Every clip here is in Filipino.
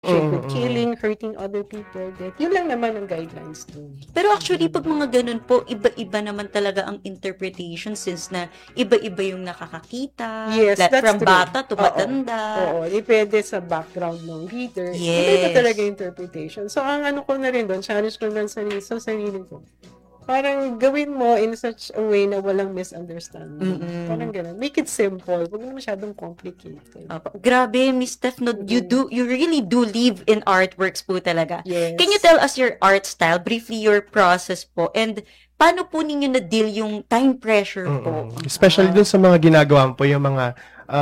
with killing, hurting other people. That yun lang naman ang guidelines dun. Pero actually, pag mga ganun po, iba-iba naman talaga ang interpretation since na iba-iba yung nakakakita. Yes, that's from true. bata to Oo. matanda. Oo, depende sa background ng reader. Yes. Iba-iba talaga yung interpretation. So, ang ano ko na rin doon, challenge ko lang sa sarili ko. Parang gawin mo in such a way na walang misunderstanding. Parang gano'n. Make it simple. Huwag mo masyadong complicated. Grabe, Miss Steph, no, you really do live in artworks po talaga. Yes. Can you tell us your art style, briefly your process po, and paano po ninyo na-deal yung time pressure po? Especially dun sa mga ginagawa mo po, yung mga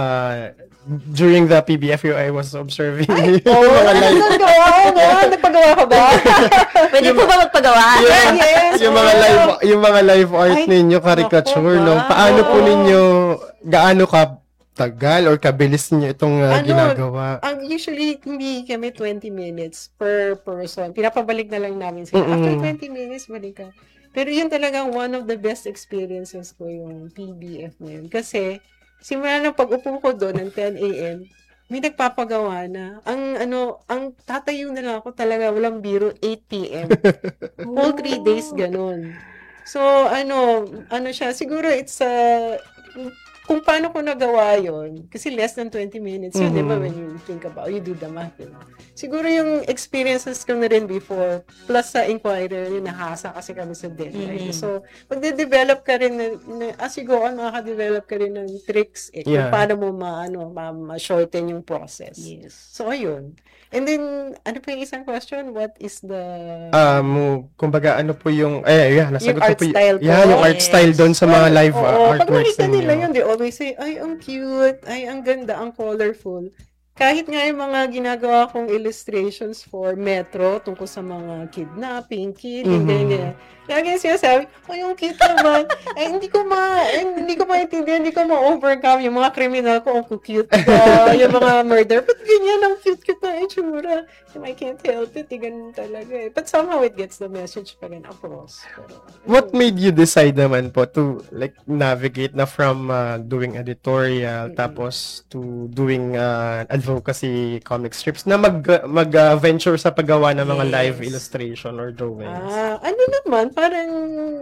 during the PBFU, I was observing yung mga live. Nagpagawa ka ba? Pwede po ba magpagawa? Yes. yung mga live art ninyo, caricature, no? Paano po ninyo, gaano ka tagal or kabilis niyo itong ginagawa? Usually, hindi kami 20 minutes per person. Pinapabalik na lang namin sila. After 20 minutes, balik ka. Pero yun talagang one of the best experiences ko yung PBF na yun. Kasi, simula ng pag-upo ko doon ng 10 a.m., may nagpapagawa na. Ang tatayo na lang ako talaga, walang biro, 8 p.m. Whole 3 days, ganun. So, ano siya, siguro it's kung paano ko nagawa yon kasi less than 20 minutes yun, di ba, when you think about, you do the math, siguro yung experiences ko na rin before, plus sa Inquirer, yung nahasa kasi kami sa deadline. So, magde-develop ka rin, as you go on, makaka-develop ka rin ng tricks, kung paano mo ma-shorten yung process. Yes. So, ayun. And then, ano pa yung isang question? What is the... kumbaga, ano po yung... nasagot yung art po style po. yung art style doon sa mga live artworks pag nakita nila ninyo. yun, they always say, ay, ang cute, ay, ang ganda, ang colorful. Kahit nga yung mga ginagawa kong illustrations for Metro tungkol sa mga kidnapping, killing, ganyan. Lagi yung sinasabi, ay, yung cute naman. Ay, hindi ko maintindihan, hindi ko ma-overcome yung mga criminal ko, ang cute ba, yung mga murder. But ganyan, ang cute na itsura. I can't help it, ganun talaga eh. But somehow it gets the message pa rin across. What made you decide naman po to like navigate na from doing editorial tapos to doing advocacy comic strips na mag-venture sa paggawa ng mga live illustration or drawings? Ano naman, parang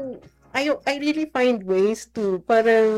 I really find ways to parang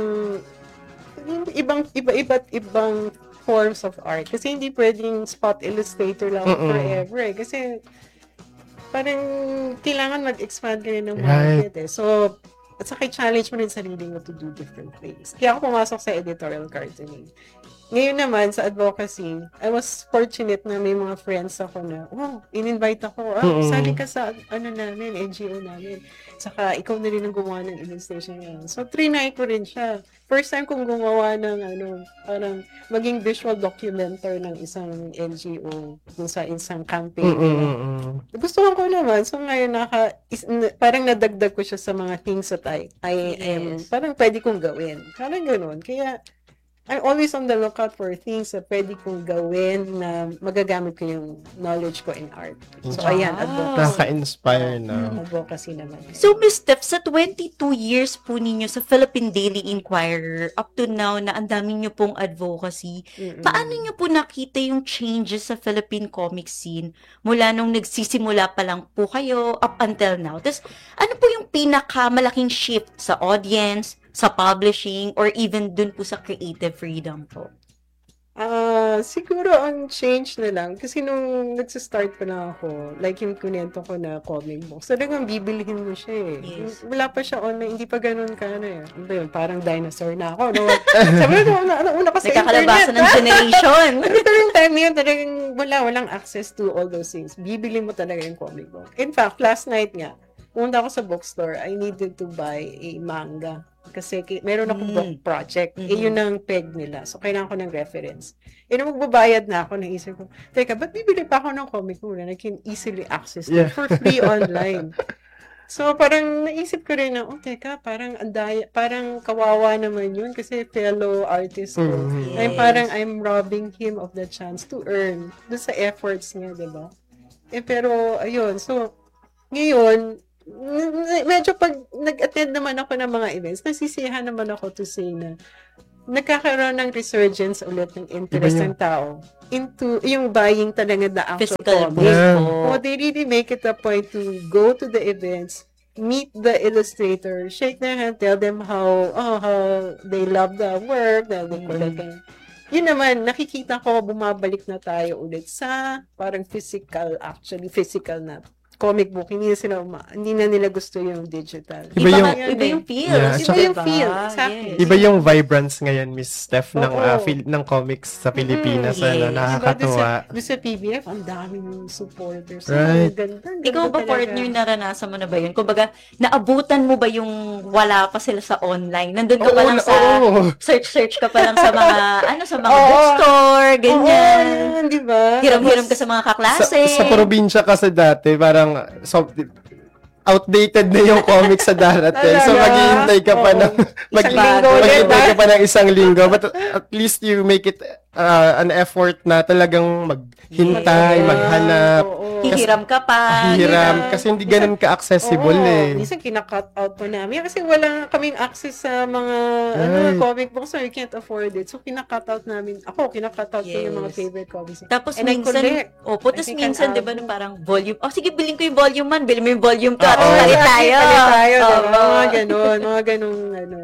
iba't ibang forms of art. Kasi hindi pwedeng spot illustrator lang forever eh. Kasi parang kailangan mag-expand ka rin ng market eh. So, at saka challenge mo rin sarili mo to do different things. Kaya ako pumasok sa editorial cartooning. Ngayon naman, sa advocacy, I was fortunate na may mga friends ako na, in-invite ako, sali ka sa, namin, NGO namin. Saka, ikaw na rin ang gumawa ng illustration niya. So, trinay ko rin siya. First time kong gumawa ng, parang maging visual documenter ng isang NGO dun sa isang campaign. Gusto ko naman. So, ngayon, parang nadagdag ko siya sa mga things that I am, parang pwede kong gawin. Parang ganun. Kaya, I'm always on the lookout for things na pwede kong gawin na magagamit ko yung knowledge ko in art. So, ayan, advocacy. Nakaka-inspire na. Advocacy naman. So, Ms. Steph, sa 22 years po ninyo sa Philippine Daily Inquirer, up to now na ang dami nyo pong advocacy, paano nyo po nakita yung changes sa Philippine comic scene mula nung nagsisimula pa lang po kayo up until now? Tapos, ano po yung pinakamalaking shift sa audience, sa publishing, or even dun po sa creative freedom po? Siguro ang change na lang, kasi nung nagsistart pa na ako, like yung kunento ko na comic books, talagang bibilihin mo siya eh. Yes. Wala pa siya online, hindi pa ganun ka na eh. Ano ba yun? Parang dinosaur na ako. No? Sabi ko, una pa sa Nagkakalabasan internet. ng generation. Pero yung time na yun, talagang walang access to all those things. Bibili mo talaga yung comic book. In fact, last night nga, pumunta ako sa bookstore, I needed to buy a manga. Kasi meron akong book project. Yun ang peg nila. So, kailangan ko ng reference. Nung magbabayad na ako, naisip ko, teka, ba't bibili pa ako ng comic muna na I can easily access it for free online? So, parang naisip ko rin na, teka, parang kawawa naman yun kasi fellow artist ko. I'm robbing him of the chance to earn doon sa efforts niya, diba? Pero, ayun. So, ngayon, medyo pag nag-attend naman ako ng mga events, nasisiyahan naman ako to say na nagkakaroon ng resurgence ulit ng interest ng tao into yung buying talaga the actual Physical comics. book. Oh, they really make it a point to go to the events, meet the illustrator, shake their hand, tell them how they love the work, that they collect. Yun naman, nakikita ko, bumabalik na tayo ulit sa parang physical na comic book. Hindi na nila gusto yung digital. Iba yung feel. Yeah, Iba yung feel. Exactly. Iba yung vibrance ngayon, Miss Steph, ng Oo. ng comics sa Pilipinas. Yes. Nakakatuwa. Diba, sa PBF, ang daming supporters. Right. Ganda Ikaw ba, talaga. partner, naranasan mo na ba yun? Kumbaga, naabutan mo ba yung wala pa sila sa online? Nandun ka pa lang sa search ka pa lang sa mga sa mga bookstore, ganyan. Oo, di ba? Hiram-hiram ka sa mga kaklase. Sa probinsya kasi dati, parang outdated na yung comics sa darating. So, Talaga? maghihintay ka pa ng maghihintay ka pa ng isang linggo. But at least you make it an effort na talagang maghintay, maghanap. Hihiram ka pa. Hiram. Kasi hindi ganun ka-accessible Minsan kina-cut out pa namin. Kasi wala kaming access sa mga comic books, so we can't afford it. So, kina-cut out namin. Ako, kina-cut out ko yung mga favorite comics. Tapos And I minsan, collect. tapos minsan, di ba, parang volume, sige, bilhin ko yung volume 1, bilhin mo yung volume 2, tapos Palit palit tayo. diba? Mga ganun,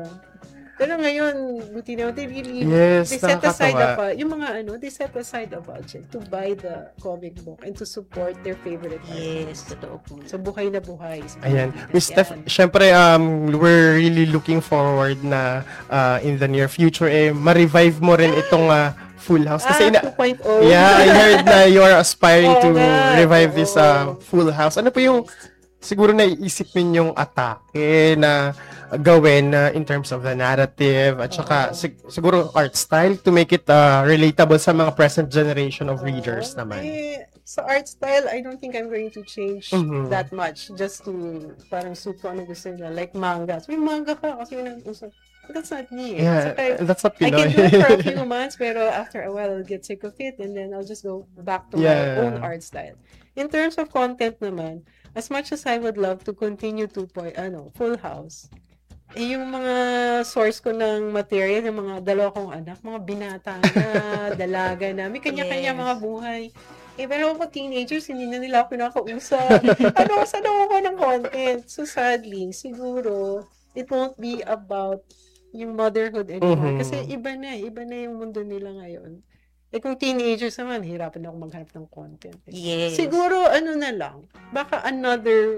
Pero ngayon, buti na, they really, Yes, they set aside nakakatawa. they set aside a budget to buy the comic book and to support their favorite Yes, artists. totoo po. So, buhay na buhay. Ayan. Miss Steph, syempre, we're really looking forward na in the near future, ma-revive mo rin itong Full House. Kasi 2.0. yeah, I heard na you are aspiring to revive this Oo. Full House. Ano po yung siguro naiisip ninyong atake na gawin in terms of the narrative at saka siguro art style to make it relatable sa mga present generation of readers naman? Sa art style, I don't think I'm going to change Mhm. that much just to parang suit ko ano gusto nila. Like manga. So, may manga ka kasi yun ang uso. But that's not me. Yeah, Saka, that's not I Pinoy. can do it for a few months, pero after a while, I'll get sick of it and then I'll just go back to my own art style. In terms of content naman, as much as I would love to continue to Full House, yung mga source ko ng material, yung mga dalawa kong anak, mga binata na, dalaga na, may kanya-kanya mga buhay. Pero ako teenagers, hindi na nila ako pinakausap. Saan ako ng content? So sadly, siguro, it won't be about yung motherhood anymore. Mhm. Kasi iba na yung mundo nila ngayon. Kung teenagers naman, hirapan na ako maghanap ng content. Yes. Siguro, na lang, baka another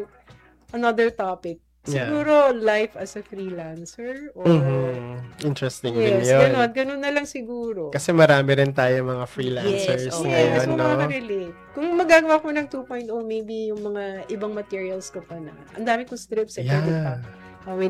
topic. Siguro, life as a freelancer or Interesting din yes, yun. ganun na lang siguro. Kasi marami rin tayo mga freelancers Yes, ngayon, no? makaka-relate. Kung magagawa ko ng 2.0, maybe yung mga ibang materials ko pa na. Ang dami kong strips pwede pa. Yeah.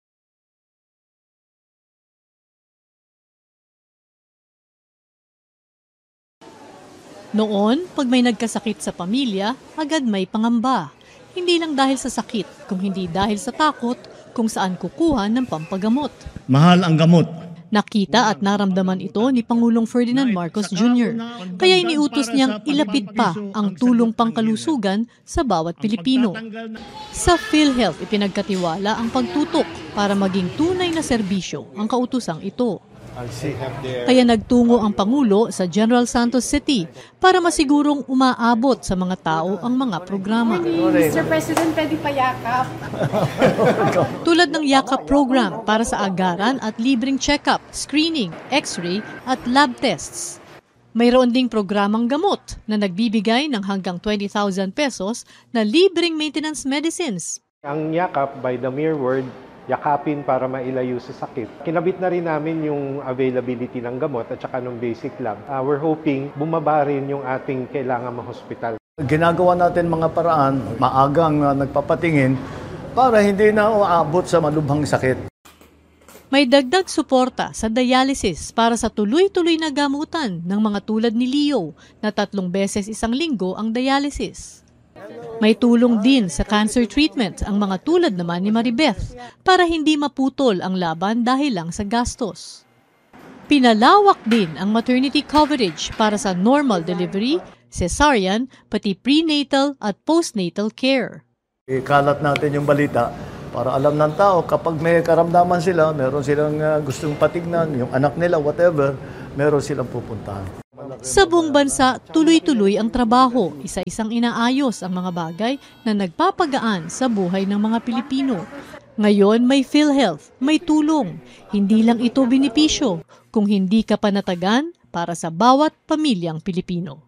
Noon, pag may nagkasakit sa pamilya, agad may pangamba. Hindi lang dahil sa sakit, kung hindi dahil sa takot kung saan kukuha ng pampagamot. Mahal ang gamot. Nakita at naramdaman ito ni Pangulong Ferdinand Marcos Jr. Kaya iniutos niyang ilapit pa ang tulong pangkalusugan sa bawat Pilipino. Sa PhilHealth, ipinagkatiwala ang pagtutok para maging tunay na serbisyo ang kautusang ito. Kaya nagtungo ang Pangulo sa General Santos City para masigurong umaabot sa mga tao ang mga programa. Mr. President, pwede pa yakap. Tulad ng yakap program para sa agaran at libreng check-up, screening, x-ray at lab tests. Mayroon ding programang gamot na nagbibigay ng hanggang 20,000 pesos na libreng maintenance medicines. Ang yakap, by the mere word, yakapin para mailayo sa sakit. Kinabit na rin namin yung availability ng gamot at saka ng basic lab. We're hoping bumaba rin yung ating kailangan ma-hospital. Ginagawa natin mga paraan, maagang nagpapatingin para hindi na uabot sa malubhang sakit. May dagdag suporta sa dialysis para sa tuloy-tuloy na gamutan ng mga tulad ni Leo na 3 beses isang linggo ang dialysis. May tulong din sa cancer treatment ang mga tulad naman ni Maribeth para hindi maputol ang laban dahil lang sa gastos. Pinalawak din ang maternity coverage para sa normal delivery, cesarean, pati prenatal at postnatal care. Ikalat natin yung balita Para alam ng tao, kapag may karamdaman sila, meron silang gustong patignan, yung anak nila, whatever, meron silang pupuntahan. Sa buong bansa, tuloy-tuloy ang trabaho, isa-isang inaayos ang mga bagay na nagpapagaan sa buhay ng mga Pilipino. Ngayon may PhilHealth, may tulong. Hindi lang ito benepisyo, kung hindi ka panatagan para sa bawat pamilyang Pilipino.